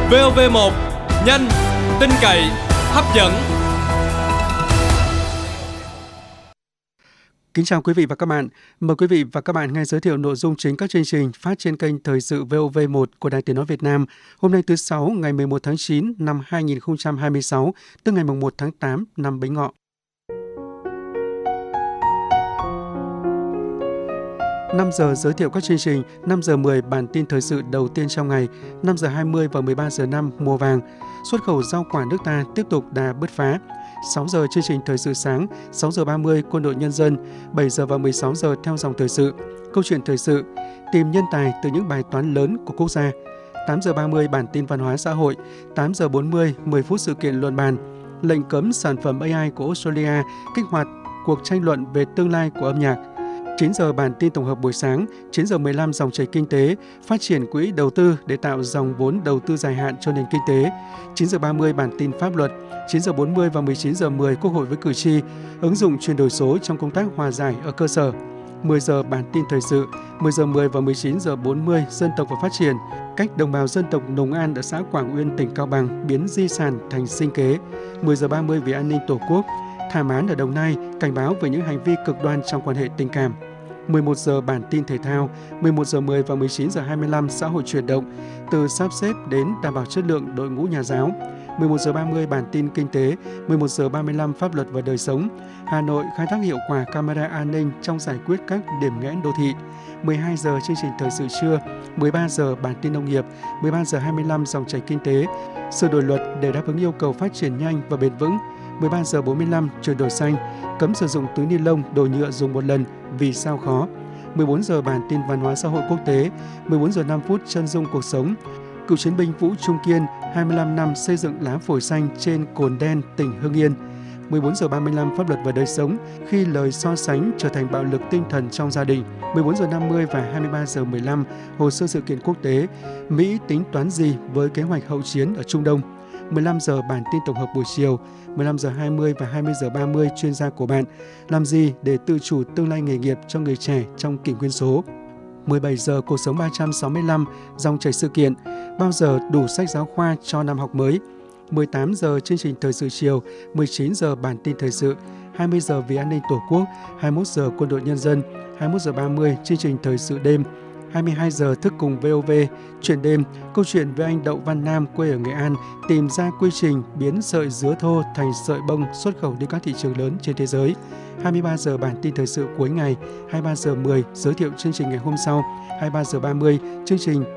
VOV1, nhanh, tin cậy, hấp dẫn. Kính chào quý vị và các bạn. Mời quý vị và các bạn nghe giới thiệu nội dung chính các chương trình phát trên kênh Thời sự VOV1 của Đài Tiếng nói Việt Nam. Hôm nay thứ Sáu, ngày 11 tháng 9 năm 2026, tức ngày 1 tháng 8 năm Bính Ngọ. 5 giờ giới thiệu các chương trình, 5 giờ 10 bản tin thời sự đầu tiên trong ngày, 5 giờ 20 và 13 giờ 5 mùa vàng. Xuất khẩu rau quả nước ta tiếp tục đà bứt phá. 6 giờ chương trình thời sự sáng, 6 giờ 30 quân đội nhân dân, 7 giờ và 16 giờ theo dòng thời sự. Câu chuyện thời sự, tìm nhân tài từ những bài toán lớn của quốc gia. 8 giờ 30 bản tin văn hóa xã hội, 8 giờ 40 10 phút sự kiện luận bàn. Lệnh cấm sản phẩm AI của Australia kích hoạt cuộc tranh luận về tương lai của âm nhạc. 9 giờ bản tin tổng hợp buổi sáng, 9 giờ 15 dòng chảy kinh tế, phát triển quỹ đầu tư để tạo dòng vốn đầu tư dài hạn cho nền kinh tế. 9 giờ 30 bản tin pháp luật, 9 giờ 40 và 19 giờ 10 Quốc hội với cử tri, ứng dụng chuyển đổi số trong công tác hòa giải ở cơ sở. 10 giờ bản tin thời sự, 10 giờ 10 và 19 giờ 40 dân tộc và phát triển, cách đồng bào dân tộc Nùng An ở xã Quảng Uyên, tỉnh Cao Bằng biến di sản thành sinh kế. 10 giờ 30 vì an ninh Tổ quốc, thảm án ở Đồng Nai cảnh báo về những hành vi cực đoan trong quan hệ tình cảm. 11 giờ bản tin thể thao, 11 giờ 10 và 19 giờ 25 xã hội chuyển động, từ sắp xếp đến đảm bảo chất lượng đội ngũ nhà giáo. 11 giờ 30 bản tin kinh tế, 11 giờ 35 pháp luật và đời sống. Hà Nội khai thác hiệu quả camera an ninh trong giải quyết các điểm nghẽn đô thị. 12 giờ chương trình thời sự trưa, 13 giờ bản tin nông nghiệp, 13 giờ 25 dòng chảy kinh tế, sửa đổi luật để đáp ứng yêu cầu phát triển nhanh và bền vững. 13 giờ 45 chuyển đổi xanh, cấm sử dụng túi ni lông, đồ nhựa dùng một lần, vì sao khó. 14 giờ bản tin văn hóa xã hội quốc tế, 14 giờ 5 phút chân dung cuộc sống. Cựu chiến binh Vũ Trung Kiên, 25 năm xây dựng lá phổi xanh trên Cồn Đen, tỉnh Hưng Yên. 14 giờ 35 pháp luật và đời sống, khi lời so sánh trở thành bạo lực tinh thần trong gia đình. 14 giờ 50 và 23 giờ 15 hồ sơ sự kiện quốc tế, Mỹ tính toán gì với kế hoạch hậu chiến ở Trung Đông. 15 giờ bản tin tổng hợp buổi chiều, 15 giờ 20 và 20 giờ 30 chuyên gia của bạn, làm gì để tự chủ tương lai nghề nghiệp cho người trẻ trong kỷ nguyên số. 17 giờ cuộc sống 365, dòng chảy sự kiện, bao giờ đủ sách giáo khoa cho năm học mới. 18 giờ chương trình thời sự chiều, 19 giờ bản tin thời sự, 20 giờ vì an ninh Tổ quốc, 21 giờ quân đội nhân dân, 21 giờ 30 chương trình thời sự đêm. 22 giờ thức cùng VOV, chuyện đêm, câu chuyện với anh Đậu Văn Nam quê ở Nghệ An tìm ra quy trình biến sợi dứa thô thành sợi bông xuất khẩu đi các thị trường lớn trên thế giới. 23 giờ bản tin thời sự cuối ngày, 23 giờ 10 giới thiệu chương trình ngày hôm sau, 23 giờ 30 chương trình